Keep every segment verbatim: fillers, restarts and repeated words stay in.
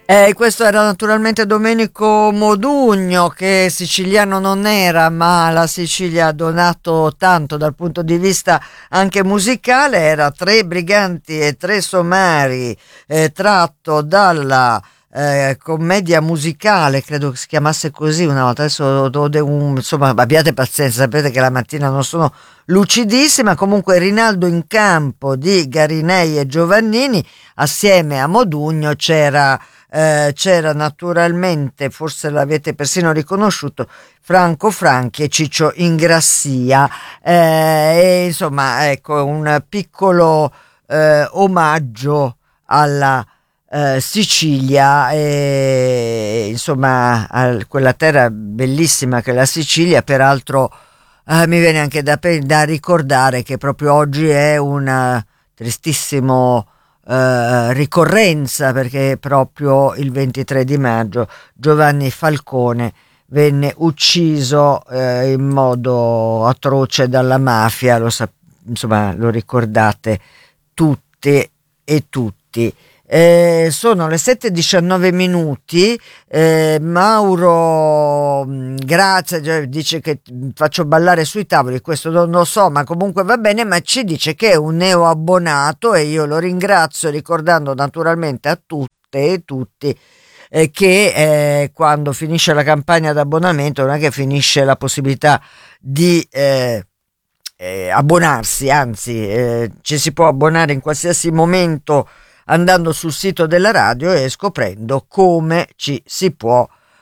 Eh, questo era naturalmente Domenico Modugno, che siciliano non era, ma la Sicilia ha donato tanto dal punto di vista anche musicale. Era Tre briganti e tre somari, eh, tratto dalla eh, commedia musicale, credo che si chiamasse così una volta. Adesso do- de- un- insomma, abbiate pazienza, sapete che la mattina non sono lucidissima. Comunque, Rinaldo in campo di Garinei e Giovannini, assieme a Modugno c'era. Eh, c'era naturalmente, forse l'avete persino riconosciuto, Franco Franchi e Ciccio Ingrassia, eh, e insomma, ecco, un piccolo eh, omaggio alla eh, Sicilia, e insomma a quella terra bellissima che è la Sicilia. Peraltro eh, mi viene anche da, pe- da ricordare che proprio oggi è un eh, tristissimo eh, ricorrenza, perché proprio il ventitré di maggio Giovanni Falcone venne ucciso eh, in modo atroce dalla mafia. Lo sap- insomma, lo ricordate tutte e tutti. Eh, sono le sette e diciannove minuti. eh, Mauro, mh, grazie, cioè, dice che faccio ballare sui tavoli, questo non lo so, ma comunque va bene, ma ci dice che è un neo abbonato, e io lo ringrazio, ricordando naturalmente a tutte e tutti eh, che eh, quando finisce la campagna d'abbonamento non è che finisce la possibilità di eh, eh, abbonarsi, anzi eh, ci si può abbonare in qualsiasi momento andando sul sito della radio e scoprendo come ci si può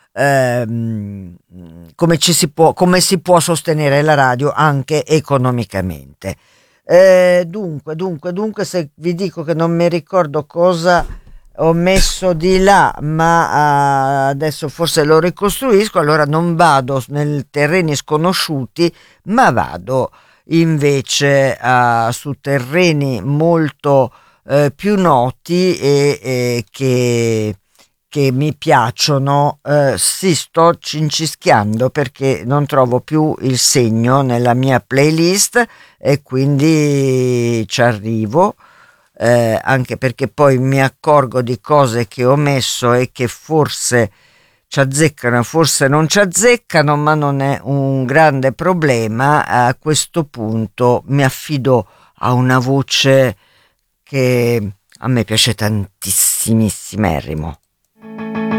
ehm, come ci si può come si può sostenere la radio anche economicamente. Eh, dunque, dunque, dunque, se vi dico che non mi ricordo cosa ho messo di là, ma ah, adesso forse lo ricostruisco, allora non vado nei terreni sconosciuti, ma vado invece ah, su terreni molto eh, più noti e, e che, che mi piacciono. Eh, sì, sto cincischiando perché non trovo più il segno nella mia playlist, e quindi ci arrivo. Eh, anche perché poi mi accorgo di cose che ho messo e che forse ci azzeccano, forse non ci azzeccano, ma non è un grande problema. A questo punto mi affido a una voce che a me piace tantissimissimo.